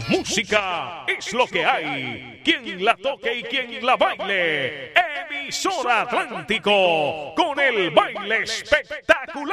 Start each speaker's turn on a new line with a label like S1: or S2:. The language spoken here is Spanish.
S1: Música es lo que hay. Quien la toque y quien la baile. Emisora Atlántico con el baile espectacular.